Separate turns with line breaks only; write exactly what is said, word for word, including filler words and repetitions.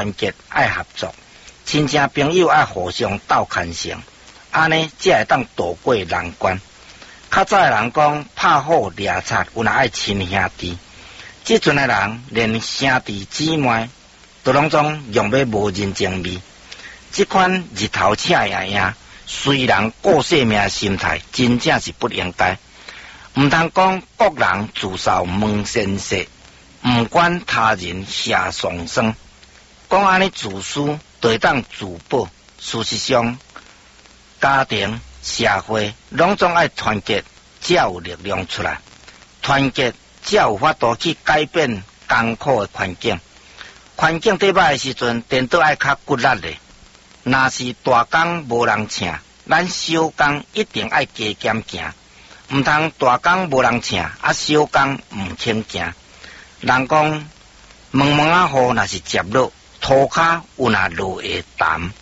团结，爱合作，亲情朋友爱互相斗牵绳，安尼才会当渡过难关。较早诶人讲，拍虎掠贼有若爱亲兄弟，即阵诶人连兄弟姊妹都拢总用要无人情味。即款日头赤影影，随人过性命心态，真正是不应该。毋通讲国人自扫门前雪，毋管他人下双霜。讲安尼自私，就会当自保。事实上，家庭、社会拢总爱团结，才有力量出来。团结才有法度去改变艰苦的环境。环境底歹的时阵，颠倒爱较骨力的。若是大工无人请，咱小工一定爱加减行。毋通大工无人请，啊小工毋肯行。人讲，蒙蒙啊雨若是接落，涂骹有若落会淡。